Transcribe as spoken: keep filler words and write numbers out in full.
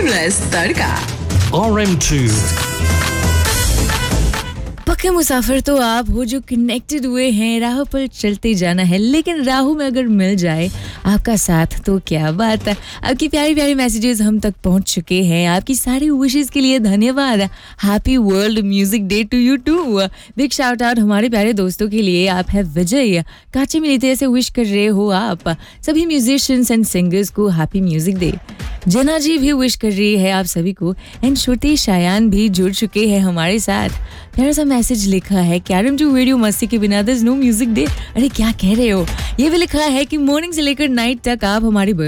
Shameless तड़का। R M two. पक्के मुसाफिर तो आप हो जो कनेक्टेड हुए हैं, राह पर चलते जाना है, लेकिन राहों में अगर मिल जाए आपका साथ तो क्या बात है। आपकी प्यारी प्यारी मैसेजेस हम तक पहुंच चुके हैं। आपकी सारी विशेस के लिए धन्यवाद। Happy world music day to you to. Big shout out हमारे प्यारे दोस्तों के लिए। आप है विजय, काचे मिलते से विश कर रहे हो आप सभी म्यूजिशियंस एंड सिंगर्स को हैप्पी म्यूजिक डे। जना जी भी विश कर रही है आप सभी को, एंड श्रुति शायान भी जुड़ चुके हैं हमारे साथ। प्यारा सा मैसेज लिखा है, कैरम टू वीडियो मस्ती के बिना there is no music day. अरे क्या कह रहे हो। ये भी लिखा है कि मॉर्निंग से लेकर नाइट तक आप हमारी